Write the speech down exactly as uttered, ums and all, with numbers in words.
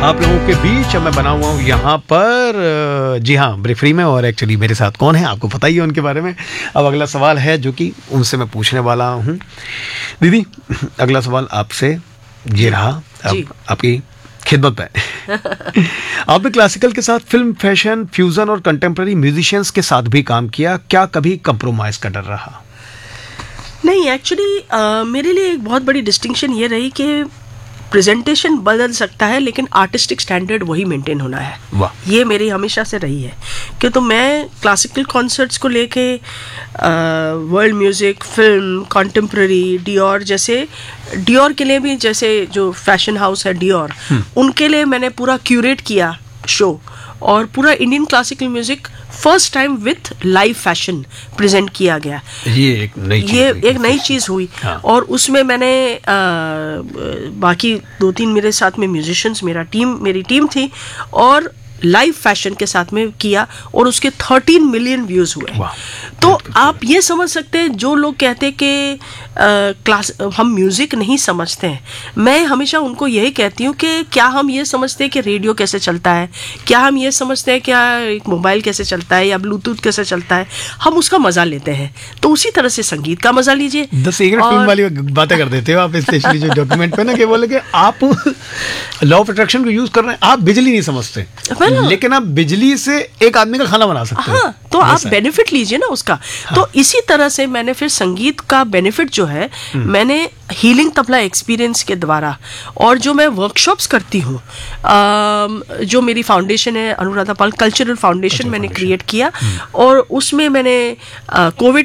आप लोगों के बीच मैं बना हुआ हूँ यहाँ पर, जी हाँ, ब्रेक फ्री में। और एक्चुअली मेरे साथ कौन है आपको पता ही है उनके बारे में। अब अगला सवाल है जो कि उनसे मैं पूछने वाला हूँ। दीदी, अगला सवाल आपसे ये रहा, अब आपकी खिदमत पे। आपने क्लासिकल के साथ फिल्म, फैशन, फ्यूजन और कंटेम्प्रेरी म्यूजिशियंस के साथ भी काम किया, क्या कभी कंप्रोमाइज का डर रहा? नहीं, एक्चुअली मेरे लिए एक बहुत बड़ी डिस्टिंक्शन ये रही कि प्रेजेंटेशन बदल सकता है लेकिन आर्टिस्टिक स्टैंडर्ड वही मेंटेन होना है। वाह। ये मेरी हमेशा से रही है कि तो मैं क्लासिकल कॉन्सर्ट्स को लेके world music, film, contemporary, Dior जैसे, डियोर के लिए भी जैसे जो फैशन हाउस है डियोर, उनके लिए मैंने पूरा क्यूरेट किया शो, और पूरा Indian classical music first time with live fashion present किया गया। ये एक नई चीज ये एक नई चीज़ हुई। हाँ। और उसमें मैंने आ, बाकी दो तीन मेरे साथ में म्यूजिशियंस, मेरा टीम मेरी टीम थी, और लाइव फैशन के साथ में किया, और उसके थर्टीन मिलियन व्यूज हुए। तो आप ये समझ सकते हैं, जो लोग कहते हैं कि क्लास हम म्यूजिक नहीं समझते हैं, मैं हमेशा उनको यही कहती हूँ कि क्या हम ये समझते हैं कि रेडियो कैसे चलता है, क्या हम ये समझते हैं क्या एक मोबाइल कैसे चलता है या ब्लूटूथ कैसे चलता है, हम उसका मजा लेते हैं। तो उसी तरह से संगीत का मजा लीजिए। दस सीक्रेट फिल्म वाली बातें कर देते हो आप, स्पेशली जो डॉक्यूमेंट पे ना, कि बोले कि आप लॉ ऑफ अट्रैक्शन को यूज कर रहे हैं, आप बिजली नहीं समझते लेकिन आप बिजली से एक आदमी का खाना बना सकते हो। हाँ, तो आप बेनिफिट लीजिए ना उसका। हाँ। तो इसी तरह से मैंने फिर संगीत का बेनिफिट जो है, मैंने हीलिंग तबला एक्सपीरियंस के द्वारा, और जो मैं वर्कशॉप्स करती हूँ, जो मेरी फाउंडेशन है अनुराधा पाल कल्चरल फाउंडेशन, मैंने क्रिएट किया, और उसमें मैंने कोविड